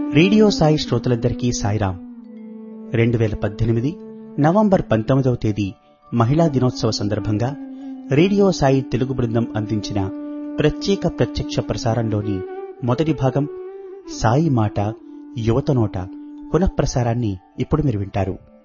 Radio Sai శ్రోతలందరికీ Sairam. 2018 November 19వ తేదీ మహిళా దినోత్సవ సందర్భంగా రేడియో సాయి తెలుగు బృందం అందించిన ప్రత్యేక ప్రత్యక్ష ప్రసారంలోని మొదటి భాగం సాయి మాట యువత నోట పునఃప్రసారాన్ని ఇప్పుడు మీరు వింటారు.